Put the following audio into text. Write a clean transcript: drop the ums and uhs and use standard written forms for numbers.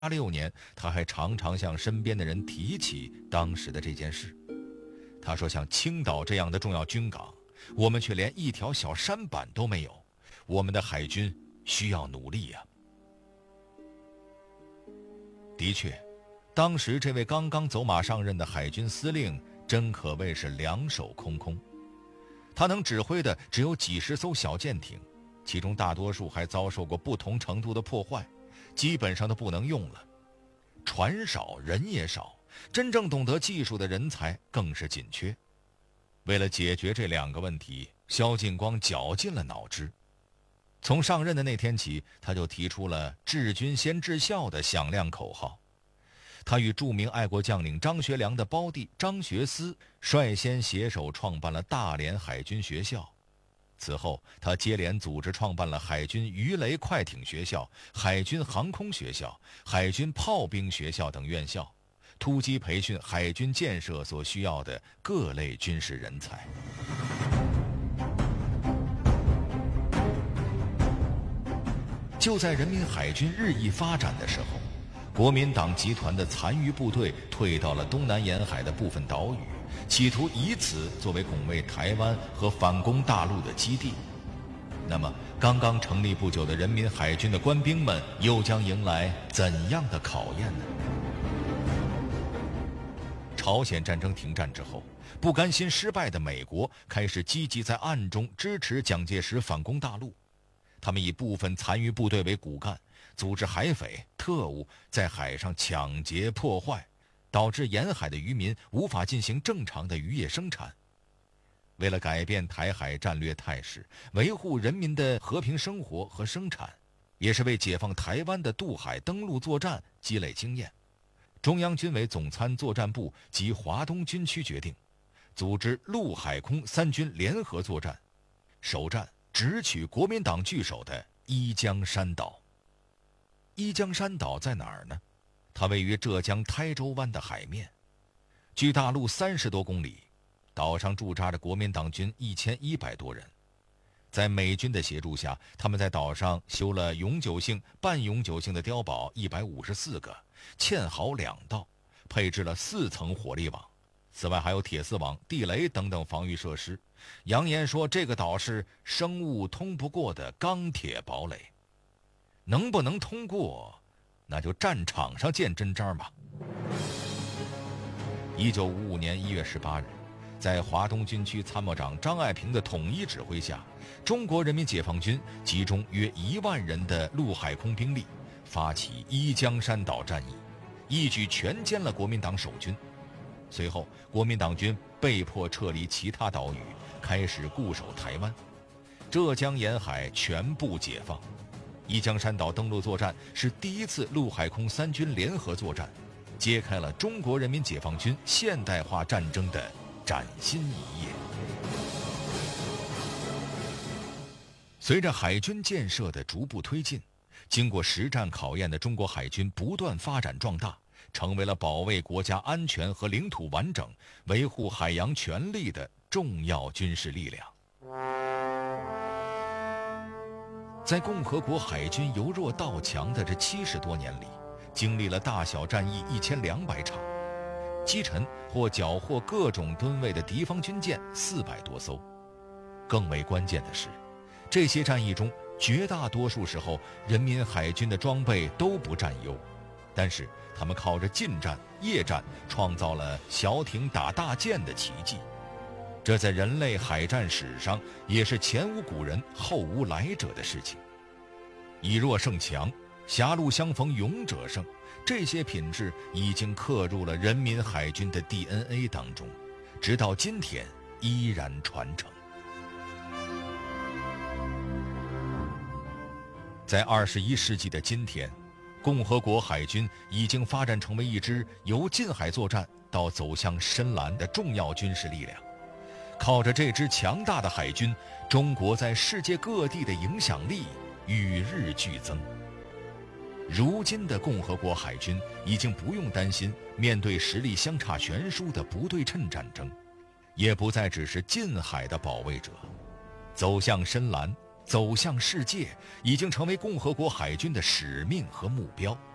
1986年，他还常常向身边的人提起当时的这件事。他说，像青岛这样的重要军港，我们却连一条小舢板都没有，我们的海军需要努力呀。的确，当时这位刚刚走马上任的海军司令真可谓是两手空空，他能指挥的只有几十艘小舰艇，其中大多数还遭受过不同程度的破坏，基本上都不能用了。船少人也少，真正懂得技术的人才更是紧缺。为了解决这两个问题，萧劲光绞尽了脑汁。从上任的那天起，他就提出了治军先治校的响亮口号。他与著名爱国将领张学良的胞弟张学思率先携手创办了大连海军学校。此后，他接连组织创办了海军鱼雷快艇学校、海军航空学校、海军炮兵学校等院校，突击培训海军建设所需要的各类军事人才。就在人民海军日益发展的时候，国民党集团的残余部队退到了东南沿海的部分岛屿，企图以此作为拱卫台湾和反攻大陆的基地。那么，刚刚成立不久的人民海军的官兵们又将迎来怎样的考验呢？朝鲜战争停战之后，不甘心失败的美国开始积极在暗中支持蒋介石反攻大陆。他们以部分残余部队为骨干，组织海匪、特务在海上抢劫破坏，导致沿海的渔民无法进行正常的渔业生产。为了改变台海战略态势，维护人民的和平生活和生产，也是为解放台湾的渡海登陆作战积累经验，中央军委总参作战部及华东军区决定组织陆海空三军联合作战，首战直取国民党据守的伊江山岛。伊江山岛在哪儿呢？它位于浙江台州湾的海面，距大陆30多公里。岛上驻扎着国民党军1100多人。在美军的协助下，他们在岛上修了永久性、半永久性的碉堡154个，堑壕2道，配置了4层火力网。此外还有铁丝网、地雷等等防御设施，扬言说这个岛是生物通不过的钢铁堡垒。能不能通过，那就战场上见真章吧。1955年1月18日，在华东军区参谋长张爱萍的统一指挥下，中国人民解放军集中约1万人的陆海空兵力，发起伊江山岛战役，一举全歼了国民党守军。随后，国民党军被迫撤离其他岛屿，开始固守台湾，浙江沿海全部解放。伊江山岛登陆作战是第一次陆海空三军联合作战，揭开了中国人民解放军现代化战争的崭新一页。随着海军建设的逐步推进，经过实战考验的中国海军不断发展壮大，成为了保卫国家安全和领土完整、维护海洋权利的重要军事力量。在共和国海军由弱到强的这70多年里，经历了大小战役1200场，击沉或缴获各种吨位的敌方军舰400多艘。更为关键的是，这些战役中绝大多数时候人民海军的装备都不占优，但是他们靠着近战、夜战创造了小艇打大舰的奇迹。这在人类海战史上也是前无古人后无来者的事情。以弱胜强，狭路相逢勇者胜，这些品质已经刻入了人民海军的 DNA 当中，直到今天依然传承。在21世纪的今天，共和国海军已经发展成为一支由近海作战到走向深蓝的重要军事力量。靠着这支强大的海军，中国在世界各地的影响力与日俱增。如今的共和国海军已经不用担心面对实力相差悬殊的不对称战争，也不再只是近海的保卫者。走向深蓝，走向世界，已经成为共和国海军的使命和目标。